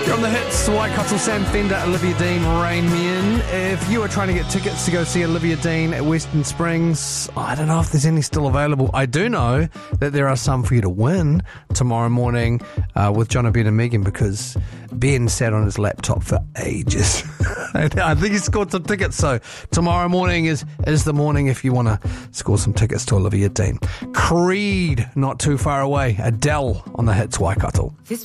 From the hits, Waikato, Sam Fender, Olivia Dean, Rain Me In. If you are trying to get tickets to go see Olivia Dean at Western Springs, I don't know if there's any still available. I do know that there are some for you to win tomorrow morning with John, Ben and Megan, because Ben sat on his laptop for ages. I think he scored some tickets, so tomorrow morning is the morning if you want to score some tickets to Olivia Dean. Creed, not too far away. Adele on the hits, Waikato. This